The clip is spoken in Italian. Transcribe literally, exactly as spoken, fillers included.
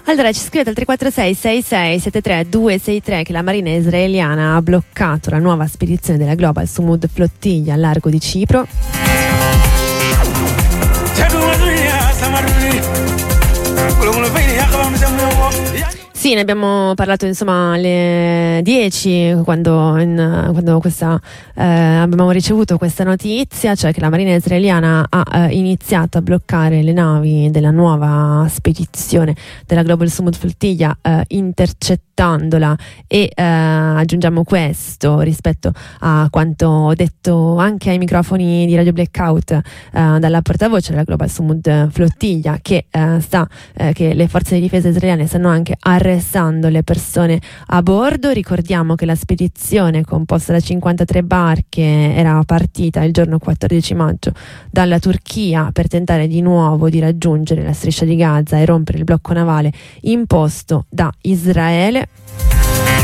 Allora ci scrivete al tre quattro sei sei sei sette tre due sei tre che la marina israeliana ha bloccato la nuova spedizione della Global Sumud Flottiglia al largo di Cipro. Sì, ne abbiamo parlato insomma alle dieci quando, in, quando questa, eh, abbiamo ricevuto questa notizia, cioè che la marina israeliana ha eh, iniziato a bloccare le navi della nuova spedizione della Global Sumud Flottiglia, eh, intercettandola, e eh, aggiungiamo questo rispetto a quanto detto anche ai microfoni di Radio Blackout eh, dalla portavoce della Global Sumud Flottiglia, che, eh, sta, eh, che le forze di difesa israeliane stanno anche arrestando le persone a bordo. Ricordiamo che la spedizione, composta da cinquantatré barche, era partita il giorno quattordici maggio dalla Turchia per tentare di nuovo di raggiungere la striscia di Gaza e rompere il blocco navale imposto da Israele.